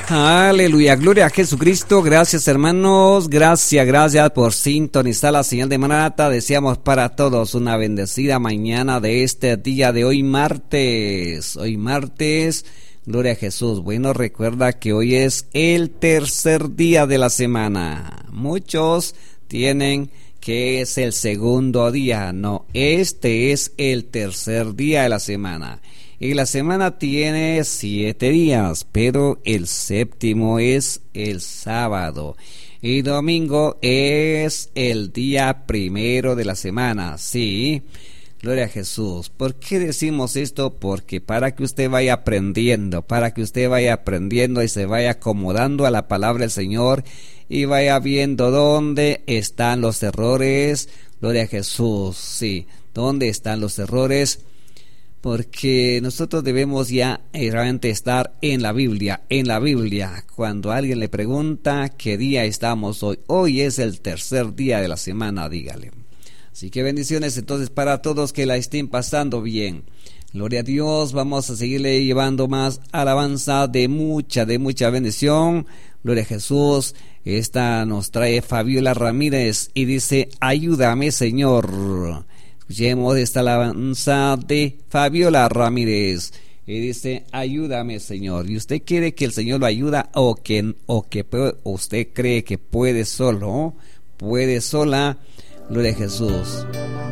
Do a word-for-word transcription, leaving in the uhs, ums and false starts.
Aleluya, gloria a Jesucristo. Gracias, hermanos, gracias, gracias por sintonizar la señal de Maranata. Deseamos para todos una bendecida mañana de este día de hoy martes, hoy martes, gloria a Jesús. Bueno, recuerda que hoy es el tercer día de la semana. Muchos tienen que es el segundo día, no, este es el tercer día de la semana. Y la semana tiene siete días, pero el séptimo es el sábado. Y domingo es el día primero de la semana. Sí, gloria a Jesús. ¿Por qué decimos esto? Porque para que usted vaya aprendiendo, para que usted vaya aprendiendo y se vaya acomodando a la palabra del Señor y vaya viendo dónde están los errores. Gloria a Jesús. Sí, dónde están los errores. Porque nosotros debemos ya realmente estar en la Biblia, en la Biblia. Cuando alguien le pregunta qué día estamos hoy, hoy es el tercer día de la semana, dígale. Así que bendiciones entonces para todos que la estén pasando bien. Gloria a Dios, vamos a seguirle llevando más alabanza de mucha, de mucha bendición. Gloria a Jesús. Esta nos trae Fabiola Ramírez y dice, ayúdame, Señor. Escuchemos esta alabanza de Fabiola Ramírez y dice, ayúdame, Señor. ¿Y usted quiere que el Señor lo ayuda o que, o que usted cree que puede solo, puede sola? Gloria a Jesús.